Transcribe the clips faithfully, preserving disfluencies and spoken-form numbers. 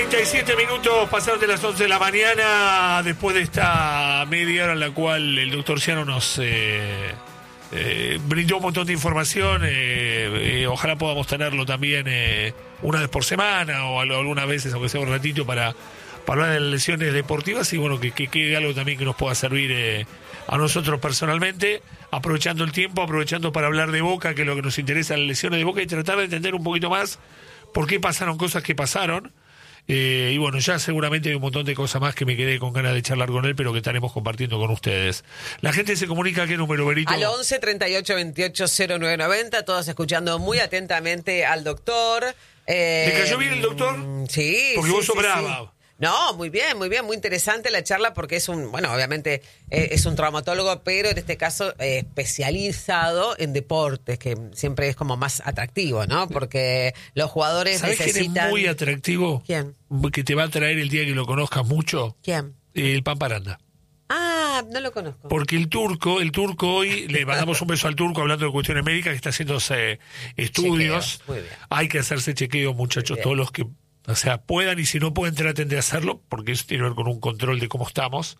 treinta y siete minutos pasaron de las once de la mañana, después de esta media hora en la cual el doctor Ciano nos eh, eh, brindó un montón de información. Eh, eh, ojalá podamos tenerlo también eh, una vez por semana o algunas veces, aunque sea un ratito, para, para hablar de las lesiones deportivas y bueno, que, que quede algo también que nos pueda servir eh, a nosotros personalmente, aprovechando el tiempo, aprovechando para hablar de Boca, que es lo que nos interesa, las lesiones de Boca, y tratar de entender un poquito más por qué pasaron cosas que pasaron. Eh, y bueno, ya seguramente hay un montón de cosas más que me quedé con ganas de charlar con él, pero que estaremos compartiendo con ustedes. La gente se comunica, ¿a qué número, Berito? Al once, treinta y ocho, veintiocho, cero nueve noventa, todos escuchando muy atentamente al doctor. Eh, ¿Le cayó bien el doctor? Sí. Porque sí, vos sí, sobraba. sí. No, muy bien, muy bien, muy interesante la charla porque es un, bueno, obviamente eh, es un traumatólogo, pero en este caso eh, especializado en deportes, que siempre es como más atractivo, ¿no? Porque los jugadores ¿Sabés necesitan... quién es muy atractivo? ¿Quién? Que te va a traer el día que lo conozcas mucho. ¿Quién? El Pampa Aranda. Ah, no lo conozco. Porque el turco, el turco hoy, le mandamos un beso al turco hablando de cuestiones médicas, que está haciéndose estudios. Chequeos, muy bien. Hay que hacerse chequeos, muchachos, todos los que, o sea, puedan, y si no pueden, traten de hacerlo, porque eso tiene que ver con un control de cómo estamos.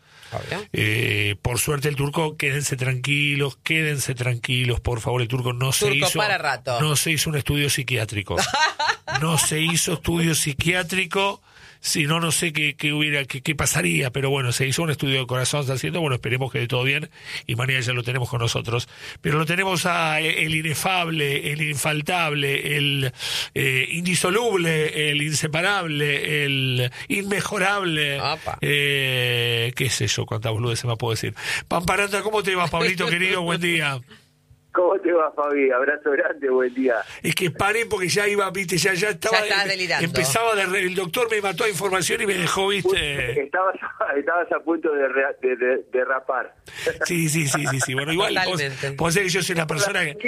Eh, por suerte el turco, quédense tranquilos, quédense tranquilos, por favor, el turco no se Turco hizo, para rato. no se hizo un estudio psiquiátrico. No se hizo estudio psiquiátrico. Si no, no sé qué, qué hubiera, qué, qué pasaría, pero bueno, se hizo un estudio de corazón, está haciendo, bueno, esperemos que de todo bien, y mañana ya lo tenemos con nosotros. Pero lo tenemos a el inefable, el infaltable, el eh, indisoluble, el inseparable, el inmejorable, eh, qué sé yo, cuántas boludeces me puedo decir. Pampa Aranda, ¿cómo te va, Pablito, querido? Buen día. ¿Cómo te va, Fabi? Abrazo grande, buen día. Es que paré porque ya iba, viste, ya, ya estaba... Ya estabas delirando. Empezaba, de, el doctor me mató a información y me dejó, viste... Estabas, estabas a punto de, re, de, de, de rapar. Sí, sí, sí, sí, sí. Bueno, igual, puedo ser que yo soy una persona que...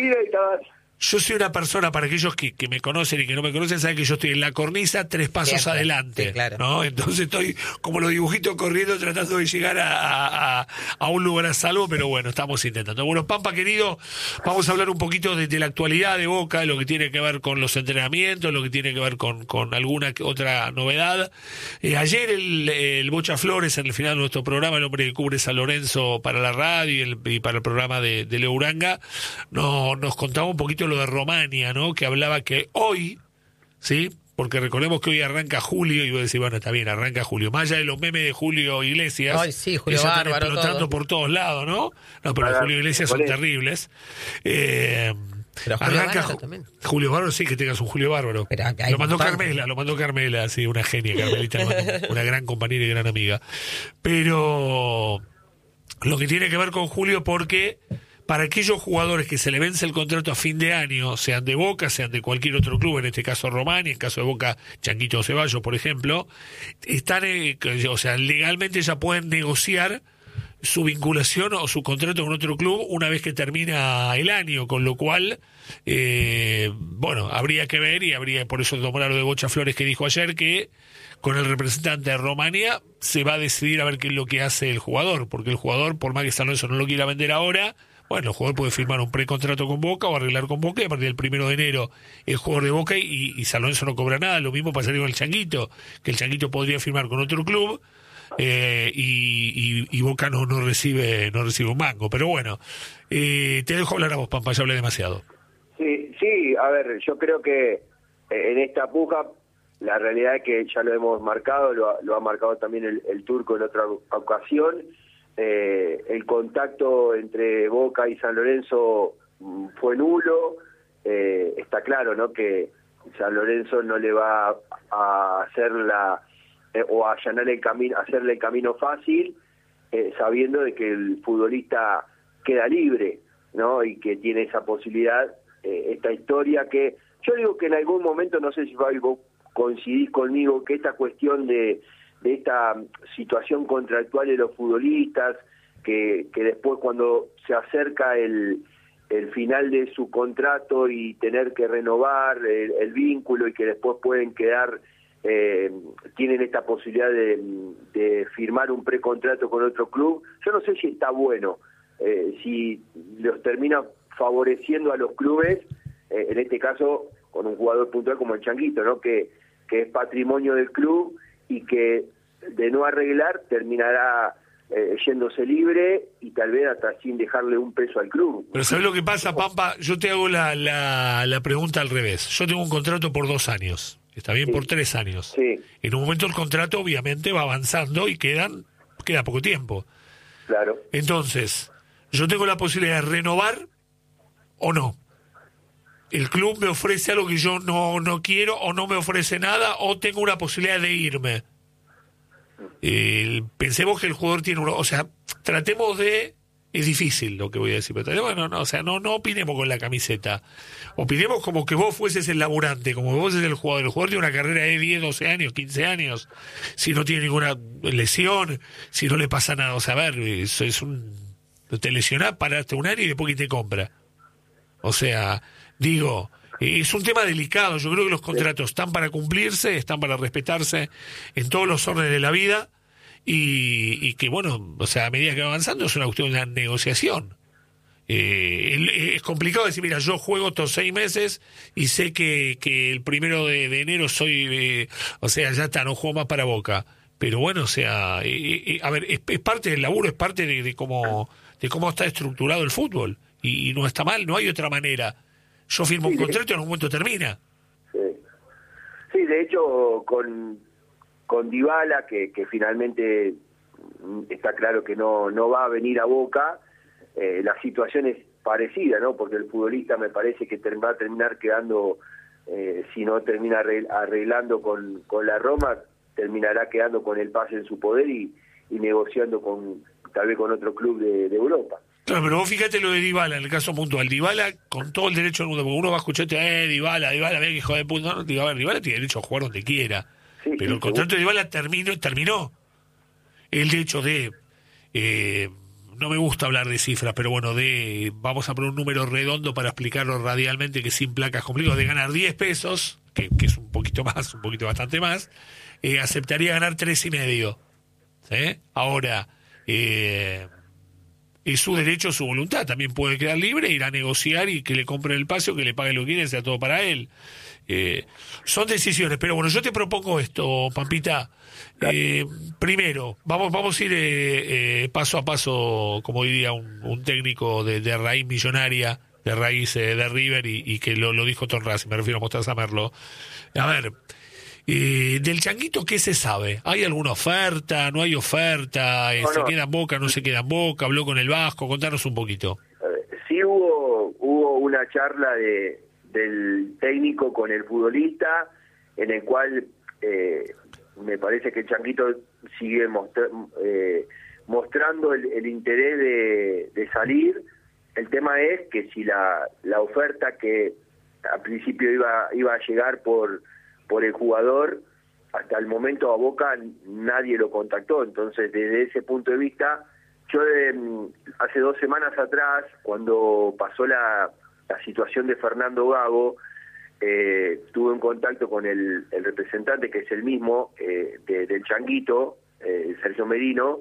Yo soy una persona, para aquellos que, que me conocen y que no me conocen, saben que yo estoy en la cornisa tres pasos Siempre. adelante, sí, claro. ¿no? Entonces estoy como los dibujitos corriendo tratando de llegar a, a, a un lugar a salvo, pero bueno, estamos intentando. Bueno, Pampa, querido, vamos a hablar un poquito de, de la actualidad de Boca, de lo que tiene que ver con los entrenamientos, lo que tiene que ver con, con alguna otra novedad. Eh, ayer el, el Bocha Flores, en el final de nuestro programa, el hombre que cubre San Lorenzo para la radio y, el, y para el programa de, de Leo Uranga, no, nos contaba un poquito lo de Romania, ¿no? Que hablaba que hoy, ¿sí? Porque recordemos que hoy arranca Julio, y voy a decir, bueno, está bien, arranca Julio. Más allá de los memes de Julio Iglesias, Ay, sí, Julio que ya están Bárbaro, explotando todo. por todos lados, ¿no? No, pero los Julio Iglesias son terribles. Eh, pero Julio arranca Bárbaro también. Julio Bárbaro, sí, que tengas un Julio Bárbaro. Pero lo mandó Carmela, lo mandó Carmela, sí, una genia, Carmelita, una gran compañera y gran amiga. Pero lo que tiene que ver con Julio, porque para aquellos jugadores que se le vence el contrato a fin de año, sean de Boca, sean de cualquier otro club, en este caso Romani, en caso de Boca, Changuito Ceballos, por ejemplo, están, eh, o sea, legalmente ya pueden negociar su vinculación o su contrato con otro club una vez que termina el año, con lo cual, eh, bueno, habría que ver, y habría, por eso tomar lo de Bocha Flores que dijo ayer, que con el representante de Romania se va a decidir a ver qué es lo que hace el jugador, porque el jugador, por más que San Lorenzo no lo quiera vender ahora, bueno, el jugador puede firmar un precontrato con Boca o arreglar con Boca, y a partir del primero de enero el jugador de Boca y, y San Lorenzo no cobra nada. Lo mismo pasaría con el Changuito, que el Changuito podría firmar con otro club eh, y, y, y Boca no, no recibe no recibe un mango. Pero bueno, eh, te dejo hablar a vos, Pampa, ya hablé demasiado. Sí, sí, a ver, yo creo que en esta puja, la realidad es que ya lo hemos marcado, lo, lo ha marcado también el, el turco en otra ocasión. Eh, el contacto entre Boca y San Lorenzo fue nulo. Eh, está claro, ¿no?, que San Lorenzo no le va a hacer la eh, o a allanar el camino, hacerle el camino fácil, eh, sabiendo de que el futbolista queda libre, ¿no?, y que tiene esa posibilidad. Eh, esta historia que yo digo que en algún momento, no sé si Fabi, vos coincidís conmigo, que esta cuestión de de esta situación contractual de los futbolistas, que, que después cuando se acerca el, el final de su contrato y tener que renovar el, el vínculo, y que después pueden quedar, eh, tienen esta posibilidad de, de firmar un precontrato con otro club, yo no sé si está bueno, eh, si los termina favoreciendo a los clubes, eh, en este caso con un jugador puntual como el Changuito, ¿no?, que, que es patrimonio del club, y que de no arreglar terminará eh, yéndose libre y tal vez hasta sin dejarle un peso al club. Pero ¿sabés lo que pasa, Pampa? Yo te hago la, la, la pregunta al revés. Yo tengo un contrato por dos años, está bien, sí. por tres años. Sí. En un momento el contrato obviamente va avanzando y quedan queda poco tiempo. Claro. Entonces, yo tengo la posibilidad de renovar o no. El club me ofrece algo que yo no, no quiero o no me ofrece nada o tengo una posibilidad de irme. Eh, pensemos que el jugador tiene uno, o sea, tratemos de, es difícil lo que voy a decir, pero bueno, no, o sea, no, no opinemos con la camiseta, opinemos como que vos fueses el laburante, como que vos sos el jugador. El jugador tiene una carrera de diez, doce años, quince años, si no tiene ninguna lesión, si no le pasa nada, o sea, a ver, eso es un, te lesionás, paraste un año y después que te compra, o sea, digo, es un tema delicado. Yo creo que los contratos están para cumplirse, están para respetarse en todos los órdenes de la vida y, y que, bueno, o sea, a medida que va avanzando es una cuestión de la negociación. Eh, es complicado decir, mira, yo juego estos seis meses y sé que, que el primero de, de enero soy, eh, o sea, ya está, no juego más para Boca. Pero bueno, o sea, eh, eh, a ver, es, es parte del laburo, es parte de, de cómo de cómo está estructurado el fútbol y, y no está mal, no hay otra manera. Yo firmo sí, un contrato y en un momento termina. Sí, sí, de hecho, con, con Dybala, que, que finalmente está claro que no, no va a venir a Boca, eh, la situación es parecida, ¿no? Porque el futbolista me parece que ter, va a terminar quedando, eh, si no termina arreglando con, con la Roma, terminará quedando con el pase en su poder y, y negociando con tal vez con otro club de, de Europa. Claro, pero vos fíjate lo de Dybala, en el caso puntual. Dybala, con todo el derecho del mundo, porque uno va a escucharte, eh, Dybala, Dybala, ve que hijo de puta. No, Dybala, Dybala tiene derecho a jugar donde quiera. Sí, pero sí, el contrato sí. de Dybala terminó, terminó. El hecho de, eh, no me gusta hablar de cifras, pero bueno, de, vamos a poner un número redondo para explicarlo radialmente, que sin placas complicadas, de ganar diez pesos, que, que es un poquito más, un poquito bastante más, eh, aceptaría ganar tres y medio. ¿Sí? Ahora, eh... es su derecho, su voluntad, también puede quedar libre, ir a negociar y que le compren el pase o que le pague lo que quiera, sea todo para él. Eh, son decisiones, pero bueno, yo te propongo esto, Pampita. Eh, primero, vamos vamos a ir eh, eh, paso a paso, como diría un, un técnico de, de raíz millonaria, de raíz eh, de River y, y que lo, lo dijo Tom Racing, me refiero a Mostaza Merlo. A ver, Eh, del Changuito, ¿qué se sabe? ¿Hay alguna oferta? ¿No hay oferta? Eh, no, ¿Se no. queda en Boca? ¿No se queda en Boca? ¿Habló con el Vasco? Contanos un poquito. Sí hubo hubo una charla de del técnico con el futbolista en el cual eh, me parece que el Changuito sigue mostra, eh, mostrando el, el interés de, de salir. El tema es que si la, la oferta que al principio iba iba a llegar por por el jugador, hasta el momento a Boca nadie lo contactó. Entonces, desde ese punto de vista, yo eh, hace dos semanas atrás, cuando pasó la, la situación de Fernando Gago, eh, tuve un contacto con el, el representante, que es el mismo, eh, de, del Changuito, eh, Sergio Merino,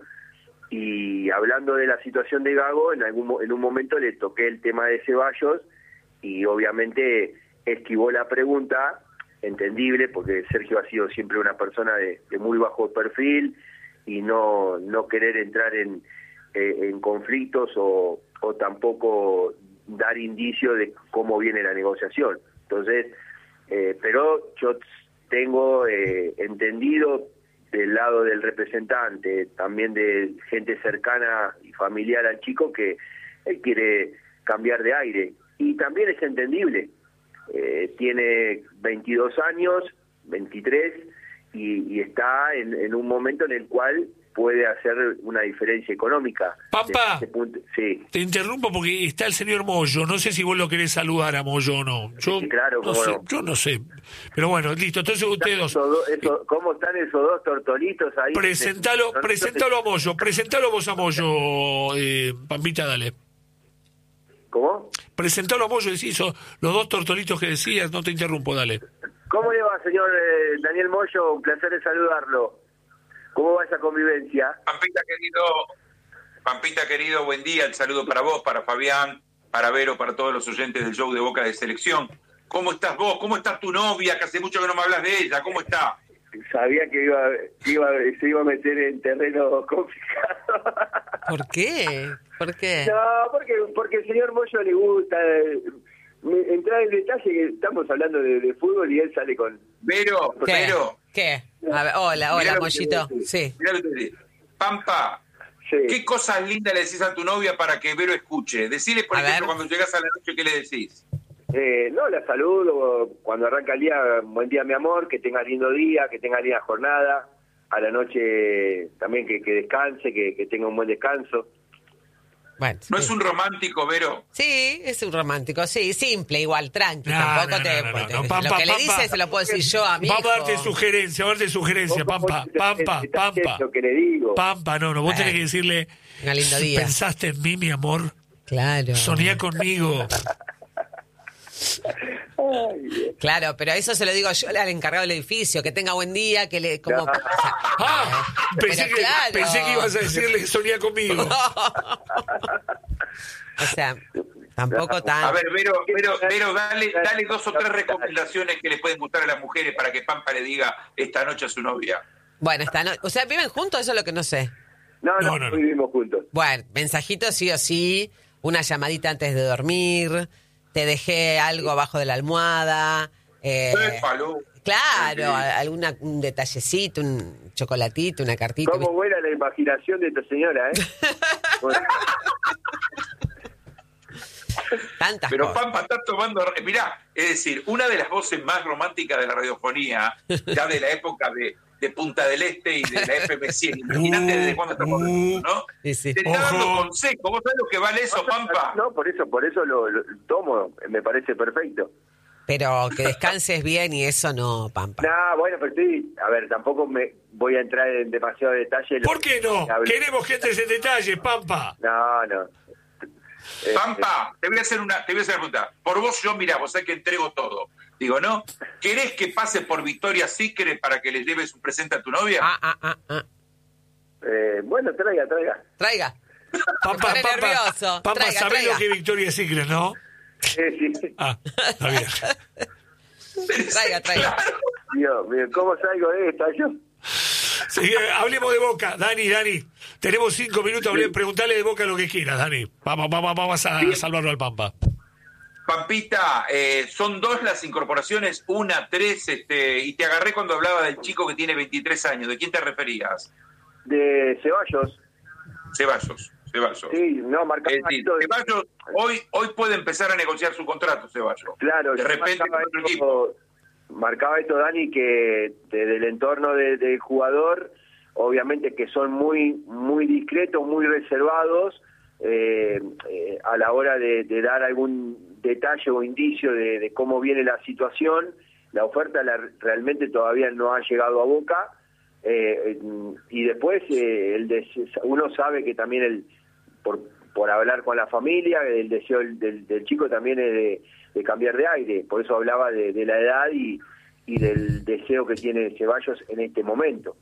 y hablando de la situación de Gago, en, algún, en un momento le toqué el tema de Ceballos, y obviamente esquivó la pregunta, entendible, porque Sergio ha sido siempre una persona de, de muy bajo perfil y no no querer entrar en, eh, en conflictos o, o tampoco dar indicio de cómo viene la negociación. Entonces, eh, pero yo tengo eh, entendido del lado del representante, también de gente cercana y familiar al chico, que él quiere cambiar de aire, y también es entendible. Eh, tiene veintidós años, veintitrés, y, y está en, en un momento en el cual puede hacer una diferencia económica. Pampa, sí. Te interrumpo porque está el señor Moyo, no sé si vos lo querés saludar a Moyo o no. Yo, sí, claro, no sé, no. yo no sé, pero bueno, listo, entonces ustedes dos... Esos, esos, ¿Cómo están esos dos tortolitos ahí? Presentalo, presentalo a Moyo, presentalo vos a Moyo, eh, Pampita, dale. ¿Cómo? Presentalo a Moyo, decís, los dos tortolitos que decías, no te interrumpo, dale. ¿Cómo le va, señor eh, Daniel Moyo? Un placer de saludarlo. ¿Cómo va esa convivencia? Pampita, querido, Pampita, querido, buen día. El saludo para vos, para Fabián, para Vero, para todos los oyentes del show de Boca de Selección. ¿Cómo estás vos? ¿Cómo está tu novia? Que hace mucho que no me hablas de ella. ¿Cómo está? sabía que iba, iba, se iba a meter en terreno complicado. ¿Por qué? ¿Por qué? No, porque, porque al señor Moyo le gusta eh, me- entrar en detalle, que estamos hablando de, de fútbol y él sale con... Vero, ¿Qué? Vero, ¿Qué? A ver, hola, hola, Mirá lo que Mollito. te voy a Sí. mirá lo que te digo. Pampa, Sí. ¿qué cosas lindas le decís a tu novia para que Vero escuche? Decile, por A ejemplo, ver. cuando llegas a la noche, ¿qué le decís? Eh, no, la saludo cuando arranca el día, buen día mi amor, que tenga lindo día, que tenga linda jornada, a la noche también que, que descanse, que, que tenga un buen descanso. Bueno, ¿No sí. es un romántico, Vero? Sí, es un romántico, sí, simple, igual, tranqui, No, tampoco no, te... no, no, pues, no, lo Pampa, que le Pampa. dice se lo puedo decir yo a mi Vamos a hijo. darte sugerencia, vamos a darte sugerencia, Vos Pampa, podés Pampa, estar Pampa. lo que le digo. Pampa, no, no, vos Eh. tenés que decirle, Un lindo día. pensaste en mí, mi amor, Claro. soñá conmigo. Ay, Dios. Claro, pero eso se lo digo yo al encargado del edificio, que tenga buen día, que le... Como, No. o sea, Ah, pensé pero que, claro. pensé que ibas a decirle, soñá conmigo. O sea, tampoco tan... A ver, Vero, Vero, Vero dale, dale dos o tres recomendaciones que le pueden gustar a las mujeres para que Pampa le diga esta noche a su novia. Bueno, está, no... o sea, ¿viven juntos? Eso es lo que no sé. No, no, No, no, no. vivimos juntos. Bueno, mensajitos sí o sí, una llamadita antes de dormir, te dejé algo abajo de la almohada. Eh, Épalo. claro, a- alguna, un detallecito, un chocolatito, una cartita. ¿Cómo vuela la imaginación de esta señora, eh? Bueno, Tantas Pero cosas. Pampa está tomando... Mirá, es decir, una de las voces más románticas de la radiofonía, ya de la época de, de Punta del Este y de la F M cien. Imagínate desde cuándo estamos hablando, ¿no? Sí, sí. Te está dando Ojo. consejo. ¿Vos sabés lo que vale eso, Pampa? no, por eso, por eso lo, lo tomo, me parece perfecto. Pero que descanses bien y eso no, Pampa. No, bueno, pero sí, a ver, tampoco me voy a entrar en demasiado detalle. ¿Por qué no? Hablo- Queremos que entres en detalle, Pampa. No, no. Eh, Pampa, te voy a hacer una, te voy a hacer una pregunta. Por vos yo, mirá, vos sabés que entrego todo. Digo, ¿no? ¿Querés que pase por Victoria Secret para que le lleves un presente a tu novia? Ah, ah, ah, ah. eh, bueno, traiga, traiga. Traiga. Pampa, pone Pampa, nervioso. Pampa, Traiga, ¿sabés traiga. lo que es Victoria Secret, no? Sí, sí. Ah, está bien. Traiga, traiga. Dios mío, ¿cómo salgo de esta yo? Sí, eh, hablemos de Boca, Dani, Dani. Tenemos cinco minutos, hablé- preguntale de Boca lo que quieras, Dani. Vamos, vamos, vamos a Bien. salvarlo al Pampa. Pampita, eh, son dos las incorporaciones, una, tres, este, y te agarré cuando hablaba del chico que tiene veintitrés años. ¿De quién te referías? De Ceballos. Ceballos, Ceballos. Sí, no, marcaba Es decir, esto de- Ceballos hoy, hoy puede empezar a negociar su contrato, Ceballos. Claro, de yo repente marcaba con otro equipo. esto, marcaba esto, Dani, que desde el entorno de- del jugador, obviamente que son muy muy discretos, muy reservados eh, eh, a la hora de, de dar algún detalle o indicio de, de cómo viene la situación. La oferta la- realmente todavía no ha llegado a Boca. Eh, y después eh, el des- uno sabe que también el por, por hablar con la familia, el deseo del, del- del chico también es de, de cambiar de aire, por eso hablaba de, de la edad y, y del deseo que tiene Ceballos en este momento.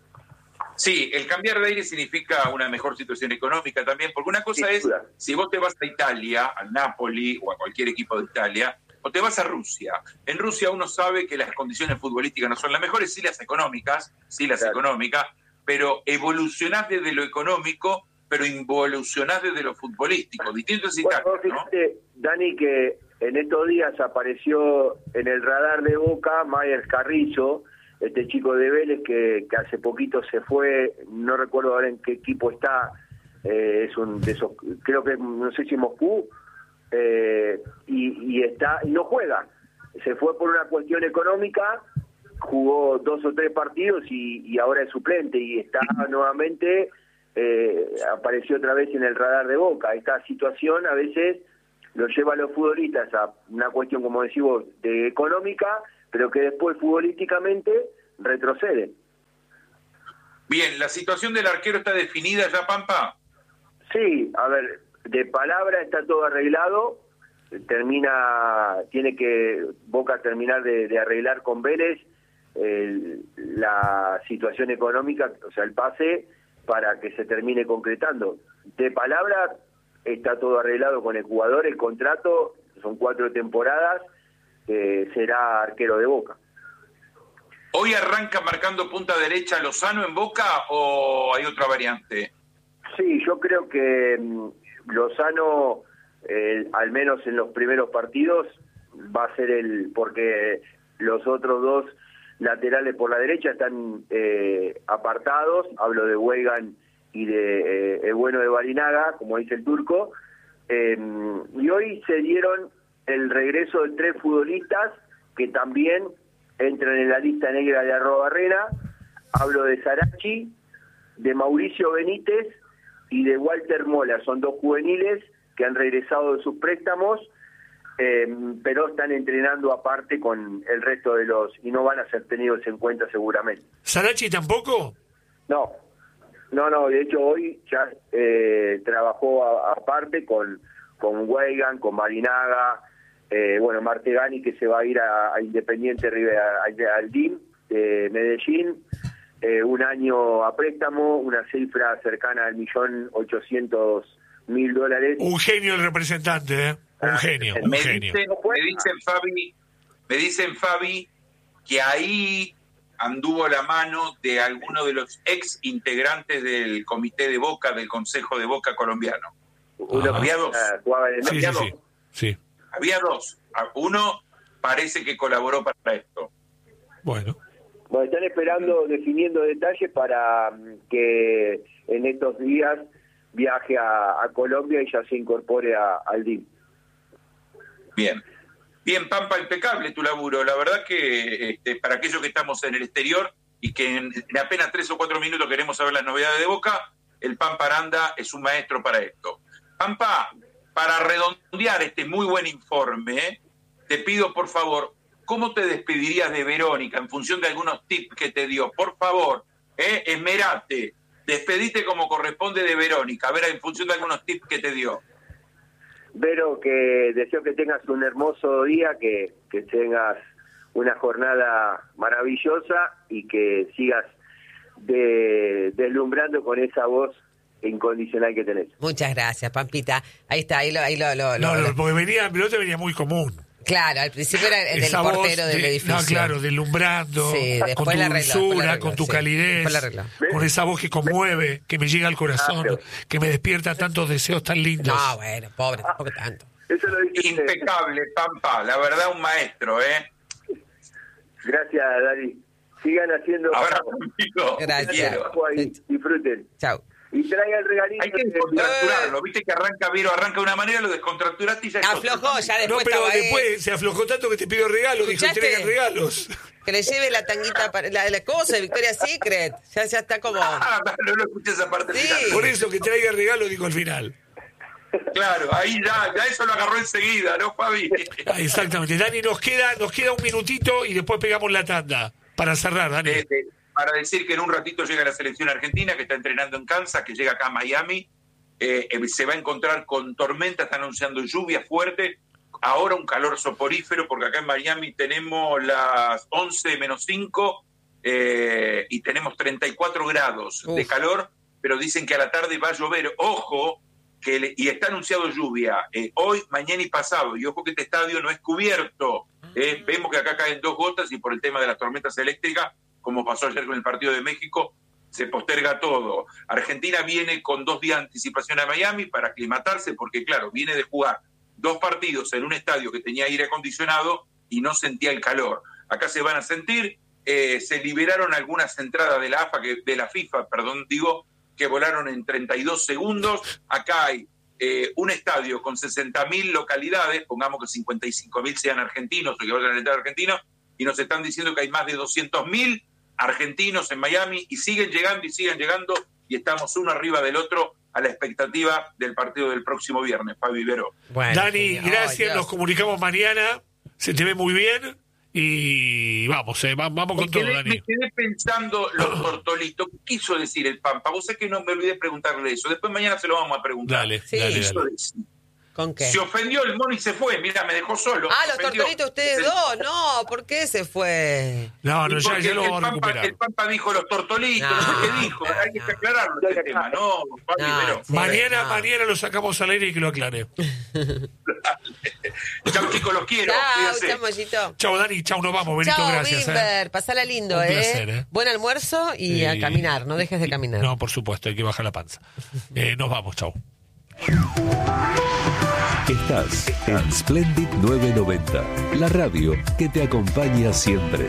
Sí, el cambiar de aire significa una mejor situación económica también, porque una cosa Sin es, duda. si vos te vas a Italia, al Napoli o a cualquier equipo de Italia, o te vas a Rusia. En Rusia uno sabe que las condiciones futbolísticas no son las mejores, sí las económicas, sí las Claro. económicas, pero evolucionás desde lo económico, pero involucionás desde lo futbolístico. Distinto es Bueno, Italia, vos ¿no? fíjate, Dani, que en estos días apareció en el radar de Boca Mayer Carrizo, este chico de Vélez que, que hace poquito se fue, no recuerdo ahora en qué equipo está, eh, es un de esos, creo que no sé si Moscú, eh, y, y está y no juega, se fue por una cuestión económica, jugó dos o tres partidos y, y ahora es suplente y está nuevamente, eh, apareció otra vez en el radar de Boca. Esta situación a veces lo lleva a los futbolistas a una cuestión, como decimos, de económica, pero que después futbolísticamente retroceden. Bien, ¿la situación del arquero está definida ya, Pampa? Sí, a ver, de palabra está todo arreglado, termina, tiene que Boca terminar de, de arreglar con Vélez el- la situación económica, o sea, el pase, para que se termine concretando. De palabra está todo arreglado con el jugador, el contrato, son cuatro temporadas, eh, será arquero de Boca. ¿Hoy arranca marcando punta derecha Lozano en Boca o hay otra variante? Sí, yo creo que mm, Lozano, eh, al menos en los primeros partidos, va a ser el... porque los otros dos laterales por la derecha están eh, apartados, hablo de Weigand y de eh, el bueno de Barinaga, como dice el turco, eh, y hoy se dieron el regreso de tres futbolistas que también entran en la lista negra de Arrobarrena, hablo de Sarachi, de Mauricio Benítez y de Walter Mola, son dos juveniles que han regresado de sus préstamos, eh, pero están entrenando aparte con el resto de los, y no van a ser tenidos en cuenta seguramente. ¿Sarachi tampoco? No, no, no, de hecho hoy ya eh, trabajó a, aparte con, con Weigand, con Barinaga, eh, bueno, Martegani que se va a ir a, a Independiente River, al D I M de Medellín, eh, un año a préstamo, una cifra cercana al millón ochocientos mil dólares. Un genio el representante, ¿eh? Un genio, un me genio. Dicen, me dicen, Fabi, me dicen, Fabi, que ahí anduvo la mano de alguno de los ex integrantes del comité de Boca, del Consejo de Boca colombiano. Uno, había dos. Uh, sí, había sí, dos. sí, sí. Había dos. Uno parece que colaboró para esto. Bueno. Bueno, están esperando, definiendo detalles para que en estos días viaje a, a Colombia y ya se incorpore a, al D I M. Bien. Bien, Pampa, impecable tu laburo. La verdad que este, para aquellos que estamos en el exterior y que en, en apenas tres o cuatro minutos queremos saber las novedades de Boca, el Pampa Aranda es un maestro para esto. Pampa, para redondear este muy buen informe, ¿eh? te pido por favor, ¿cómo te despedirías de Verónica en función de algunos tips que te dio? Por favor, ¿eh? esmerate, despedite como corresponde de Verónica, a ver, en función de algunos tips que te dio. Vero, que deseo que tengas un hermoso día, que, que tengas una jornada maravillosa y que sigas de, deslumbrando con esa voz incondicional que tenés. Muchas gracias, Pampita. Ahí está, ahí lo... Ahí lo, lo, No, lo, no, porque venía, el piloto venía muy común. Claro, al principio era el Esa del voz portero del de- edificio. No, claro, deslumbrando, Sí, con después tu la arregló, después la dulzura, arregló, con tu sí. calidez, Después la arregló. con esa voz que conmueve, que me llega al corazón, Claro. que me despierta tantos deseos tan lindos. No, bueno, pobre, tampoco tanto. Eso lo dijiste. Impecable, Pampa, la verdad un maestro, ¿eh? Gracias, Dari. Sigan haciendo... Abrazo, amigo. te Gracias. quiero. Ahí, disfruten. Chau. Y traiga el regalito. Hay que de- descontracturarlo, viste que arranca Vero, arranca de una manera, lo descontracturaste y ya es otro Aflojó, camino. ya No, después pero estaba ahí. después se aflojó tanto que te pidió regalos, dijo, ¿Escuchaste? entregan regalos. Que le lleve la tanguita, para, la, la cosa de Victoria's Secret. Ya, ya está como... Ah, no lo escuché esa parte Sí. final. Por eso que traiga regalos, dijo al final. Claro, ahí ya, ya eso lo agarró enseguida, ¿no, Fabi? Ah, exactamente. Dani, nos queda, nos queda un minutito y después pegamos la tanda. Para cerrar, Dani. Eh, eh, para decir que en un ratito llega la selección argentina, que está entrenando en Kansas, que llega acá a Miami, eh, eh, se va a encontrar con tormenta, está anunciando lluvia fuerte, ahora un calor soporífero, porque acá en Miami tenemos las once menos cinco eh, y tenemos treinta y cuatro grados Uf. de calor, pero dicen que a la tarde va a llover, ojo, que le- y está anunciado lluvia eh, hoy, mañana y pasado, y ojo que este estadio no es cubierto. Eh, vemos que acá caen dos gotas y por el tema de las tormentas eléctricas, como pasó ayer con el partido de México, se posterga todo. Argentina viene con dos días de anticipación a Miami para aclimatarse, porque claro, viene de jugar dos partidos en un estadio que tenía aire acondicionado y no sentía el calor. Acá se van a sentir, eh, se liberaron algunas entradas de la A F A, que, de la FIFA, perdón, digo, que volaron en treinta y dos segundos. Acá hay eh, un estadio con sesenta mil localidades, pongamos que cincuenta y cinco mil sean argentinos o que vayan a entrar argentinos, y nos están diciendo que hay más de doscientos mil argentinos en Miami y siguen llegando y siguen llegando y estamos uno arriba del otro a la expectativa del partido del próximo viernes, Fabi Vero. Bueno, Dani, sí, gracias, ay, Dios. nos comunicamos mañana, se te ve muy bien y vamos, eh, va- vamos con Me todo, quedé, Dani. me quedé pensando los tortolitos. ¿Qué quiso decir el Pampa? Vos sé que no me olvidé preguntarle eso. Después mañana se lo vamos a preguntar. Dale, Sí. dale, ¿Qué quiso dale. decir? ¿Con qué? Se ofendió el mono y se fue. Mira, me dejó solo. Ah, Se los ofendió. tortolitos ustedes El- dos. No, ¿por qué se fue? No, no, Y ya, porque ya lo el vamos a Pampa, recuperar. el Pampa dijo los tortolitos, No, no, sé qué dijo. no, Hay que no. aclararlo este tema. No, Fabi, No, pero... sí. Mañana, no. mañana lo sacamos al aire y que lo aclare. Chau, chicos, los quiero. Chao, Cuídense. chao, Mollito. Chau, Dani, chau, nos vamos. Benito, Chao, gracias. Bimber. ¿eh? Pasala lindo, Un ¿eh? placer, ¿eh? Buen almuerzo y a Sí. caminar. No dejes de caminar. No, por supuesto, hay que bajar la panza. Eh, nos vamos, chau. Estás en Splendid novecientos noventa, la radio que te acompaña siempre.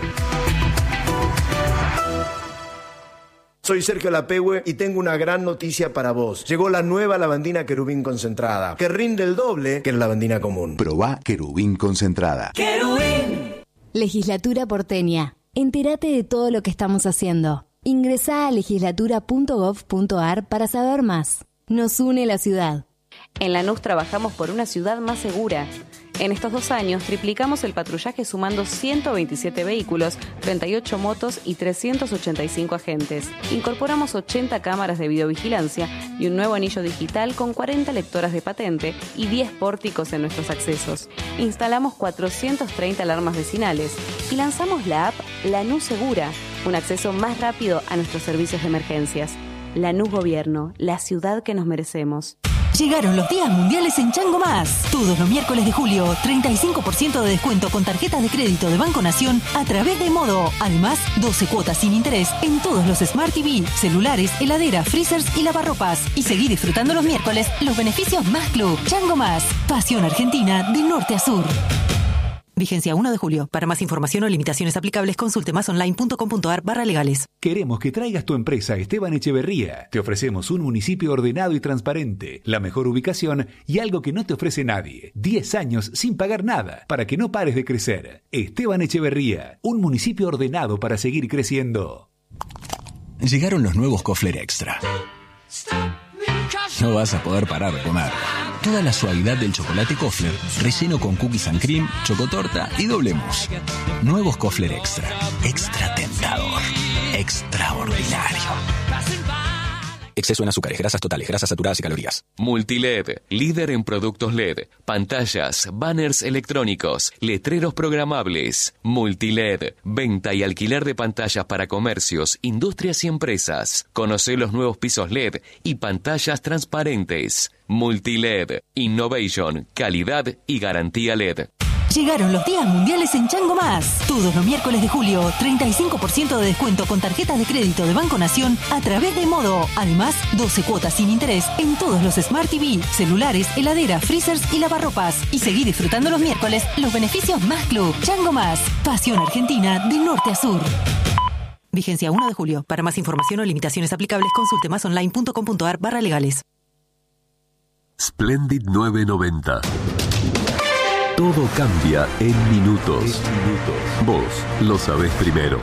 Soy Sergio Lapehue y tengo una gran noticia para vos. Llegó la nueva lavandina querubín concentrada, que rinde el doble que la lavandina común. Probá querubín concentrada. Legislatura porteña. Entérate de todo lo que estamos haciendo. Ingresá a legislatura punto gov punto ar para saber más. Nos une la ciudad. En Lanús trabajamos por una ciudad más segura. En estos dos años triplicamos el patrullaje sumando ciento veintisiete vehículos, treinta y ocho motos y trescientos ochenta y cinco agentes. Incorporamos ochenta cámaras de videovigilancia y un nuevo anillo digital con cuarenta lectoras de patente y diez pórticos en nuestros accesos. Instalamos cuatrocientas treinta alarmas vecinales y lanzamos la app Lanús Segura, un acceso más rápido a nuestros servicios de emergencias. Lanús Gobierno, la ciudad que nos merecemos. Llegaron los días mundiales en Chango Más. Todos los miércoles de julio, treinta y cinco por ciento de descuento con tarjetas de crédito de Banco Nación a través de Modo. Además, doce cuotas sin interés en todos los Smart T V, celulares, heladeras, freezers y lavarropas. Y seguí disfrutando los miércoles los beneficios Más Club. Chango Más. Pasión Argentina de norte a sur. Vigencia uno de julio. Para más información o limitaciones aplicables, consulte masonline punto com punto ar barra legales. Queremos que traigas tu empresa a Esteban Echeverría. Te ofrecemos un municipio ordenado y transparente, la mejor ubicación y algo que no te ofrece nadie. diez años sin pagar nada para que no pares de crecer. Esteban Echeverría, un municipio ordenado para seguir creciendo. Llegaron los nuevos Kofler Extra. No vas a poder parar de comer. Toda la suavidad del chocolate Kofler, relleno con cookies and cream, chocotorta y doble mousse. Nuevos Kofler Extra. Extra tentador. Extraordinario. Exceso en azúcares, grasas totales, grasas saturadas y calorías. Multiled, líder en productos L E D, pantallas, banners electrónicos, letreros programables. Multiled, venta y alquiler de pantallas para comercios, industrias y empresas. Conoce los nuevos pisos L E D y pantallas transparentes. Multiled, innovation, calidad y garantía L E D. Llegaron los días mundiales en Chango Más. Todos los miércoles de julio, treinta y cinco por ciento de descuento con tarjetas de crédito de Banco Nación a través de Modo. Además, doce cuotas sin interés en todos los Smart T V, celulares, heladeras, freezers y lavarropas. Y seguí disfrutando los miércoles los beneficios Más Club. Chango Más. Pasión Argentina de norte a sur. Vigencia uno de julio. Para más información o limitaciones aplicables, consulte masonline punto com punto ar barra legales. Splendid novecientos noventa. Todo cambia en minutos. Vos lo sabés primero.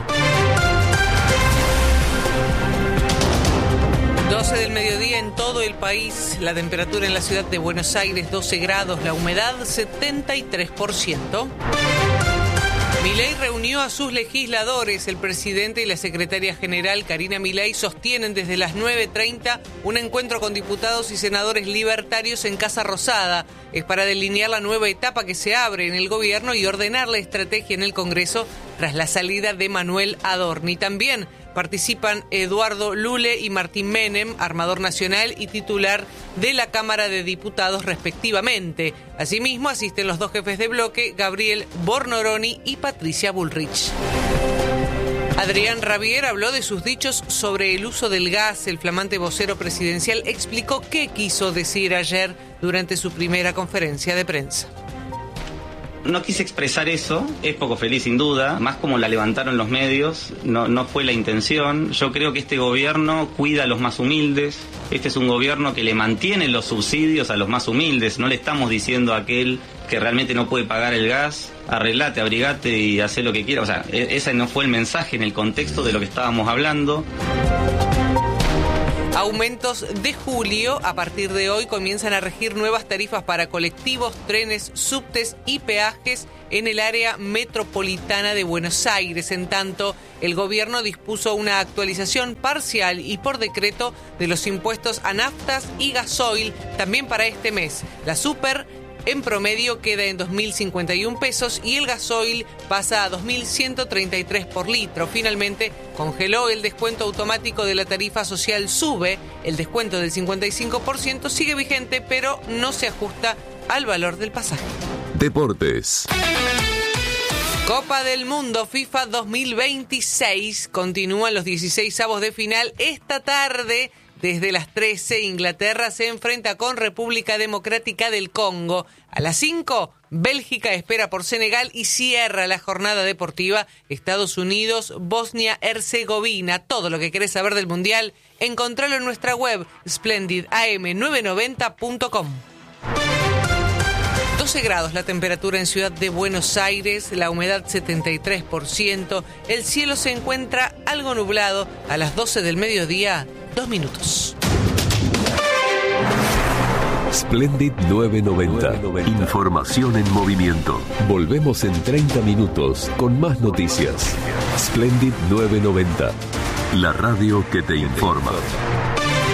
doce del mediodía en todo el país. La temperatura en la ciudad de Buenos Aires, doce grados. La humedad, setenta y tres por ciento. Milei reunió a sus legisladores. El presidente y la secretaria general Karina Milei sostienen desde las nueve treinta un encuentro con diputados y senadores libertarios en Casa Rosada. Es para delinear la nueva etapa que se abre en el gobierno y ordenar la estrategia en el Congreso tras la salida de Manuel Adorni. También participan Eduardo Lule y Martín Menem, armador nacional y titular de la Cámara de Diputados respectivamente. Asimismo asisten los dos jefes de bloque, Gabriel Bornoroni y Patricia Bullrich. Adrián Rabier habló de sus dichos sobre el uso del gas. El flamante vocero presidencial explicó qué quiso decir ayer durante su primera conferencia de prensa. No quise expresar eso, es poco feliz sin duda, más como la levantaron los medios, no, no fue la intención. Yo creo que este gobierno cuida a los más humildes, este es un gobierno que le mantiene los subsidios a los más humildes, no le estamos diciendo a aquel que realmente no puede pagar el gas, arreglate, abrigate y haz lo que quiera, o sea, ese no fue el mensaje en el contexto de lo que estábamos hablando. Aumentos de julio. A partir de hoy comienzan a regir nuevas tarifas para colectivos, trenes, subtes y peajes en el área metropolitana de Buenos Aires. En tanto, el gobierno dispuso una actualización parcial y por decreto de los impuestos a naftas y gasoil también para este mes. La super en promedio queda en dos mil cincuenta y un pesos y el gasoil pasa a dos mil ciento treinta y tres por litro. Finalmente, congeló el descuento automático de la tarifa social SUBE. El descuento del cincuenta y cinco por ciento sigue vigente, pero no se ajusta al valor del pasaje. Deportes. Copa del Mundo FIFA dos mil veintiséis. Continúan los dieciseisavos de final esta tarde. Desde las trece, Inglaterra se enfrenta con República Democrática del Congo. A las cinco, Bélgica espera por Senegal y cierra la jornada deportiva Estados Unidos, Bosnia-Herzegovina. Todo lo que querés saber del Mundial, encontralo en nuestra web splendid a m novecientos noventa punto com. doce grados la temperatura en Ciudad de Buenos Aires, la humedad setenta y tres por ciento, el cielo se encuentra algo nublado. A las doce del mediodía, dos minutos. Splendid novecientos noventa. Información en movimiento. Volvemos en treinta minutos con más noticias. Splendid novecientos noventa. La radio que te informa.